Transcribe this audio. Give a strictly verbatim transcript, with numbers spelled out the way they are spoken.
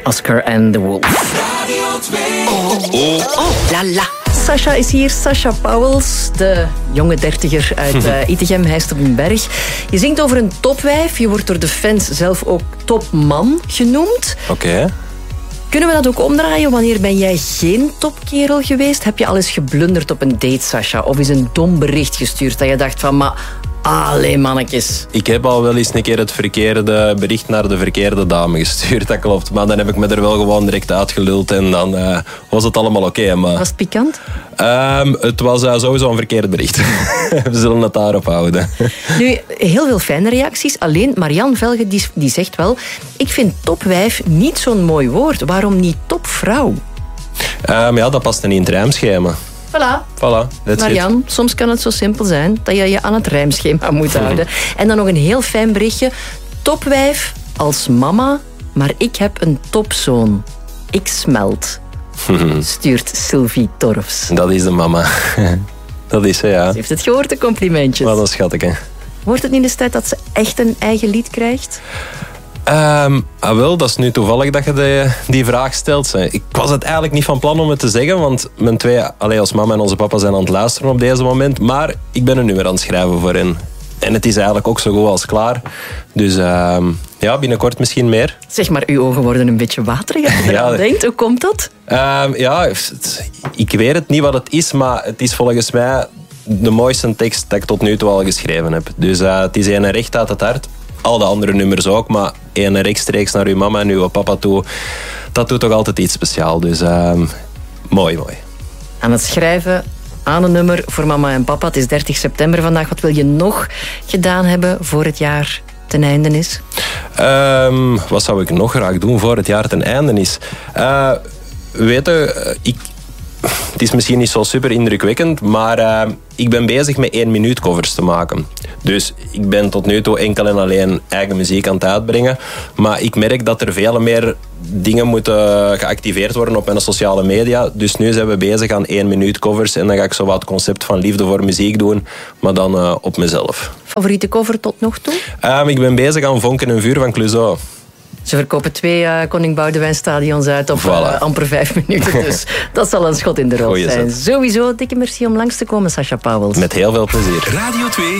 Oscar and the Wolf. Oh, oh, oh, la la. Sasha is hier, Sasha Pauwels, de jonge dertiger uit uh, Ittegem, Heist op den Berg. Je zingt over een topwijf, je wordt door de fans zelf ook topman genoemd. Oké. Okay. Kunnen we dat ook omdraaien? Wanneer ben jij geen topkerel geweest? Heb je al eens geblunderd op een date, Sasha? Of is een dom bericht gestuurd dat je dacht van... maar allee, mannetjes. Ik heb al wel eens een keer het verkeerde bericht naar de verkeerde dame gestuurd, dat klopt. Maar dan heb ik me er wel gewoon direct uitgeluld en dan uh, was het allemaal oké. Okay, maar... Was het pikant? Um, het was uh, sowieso een verkeerd bericht. We zullen het daarop houden. Nu, heel veel fijne reacties. Alleen Marianne Velge die, die zegt wel... ik vind topwijf niet zo'n mooi woord. Waarom niet topvrouw? Um, ja, dat past niet in het rijmschema. Voilà. Voilà, Marianne, it. Soms kan het zo simpel zijn dat je je aan het rijmschema moet houden. En dan nog een heel fijn berichtje. Topwijf als mama, maar ik heb een topzoon. Ik smelt. Stuurt Sylvie Torfs. Dat is de mama. Dat is ze, ja. Ze heeft het gehoord, de complimentjes. Wat een schatje. Wordt het niet eens tijd dat ze echt een eigen lied krijgt? Um, ah wel, dat is nu toevallig dat je de, die vraag stelt. Ik was het eigenlijk niet van plan om het te zeggen, want mijn twee, allee, als mama en onze papa zijn aan het luisteren op deze moment, maar ik ben een nummer aan het schrijven voor hen. En het is eigenlijk ook zo goed als klaar. Dus um, ja, binnenkort misschien meer. Zeg maar, uw ogen worden een beetje waterig als je eraan ja, denkt. Hoe komt dat? Um, ja, ik weet het niet wat het is, maar het is volgens mij de mooiste tekst dat ik tot nu toe al geschreven heb. Dus uh, het is een recht uit het hart. Al de andere nummers ook, maar één rechtstreeks naar uw mama en uw papa toe, dat doet toch altijd iets speciaals. Dus uh, mooi, mooi. Aan het schrijven aan een nummer voor mama en papa. Het is dertig september vandaag. Wat wil je nog gedaan hebben voor het jaar ten einde is? Um, wat zou ik nog graag doen voor het jaar ten einde is? Uh, weet je, ik... Het is misschien niet zo super indrukwekkend, maar uh, ik ben bezig met één minuut covers te maken. Dus ik ben tot nu toe enkel en alleen eigen muziek aan het uitbrengen. Maar ik merk dat er veel meer dingen moeten geactiveerd worden op mijn sociale media. Dus nu zijn we bezig aan één minuut covers. En dan ga ik zo wat het concept van liefde voor muziek doen, maar dan uh, op mezelf. Favoriete cover tot nog toe? Um, ik ben bezig aan Vonken en Vuur van Clouseau. Ze verkopen twee uh, Koning Boudewijn stadions uit op voilà. uh, amper vijf minuten. Dus dat zal een schot in de roos zijn. Sowieso, dikke merci om langs te komen, Sasha Pauwels. Met heel veel plezier. Radio twee